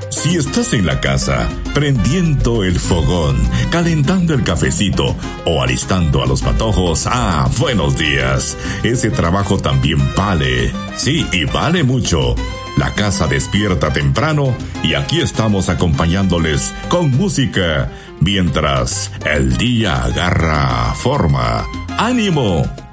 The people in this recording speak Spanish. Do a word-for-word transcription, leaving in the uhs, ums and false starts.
Si estás en la casa, prendiendo el fogón, calentando el cafecito o alistando a los patojos, ah, buenos días. Ese trabajo también vale. Sí, y vale mucho. La casa despierta temprano y aquí estamos acompañándoles con música mientras el día agarra forma. ¡Ánimo!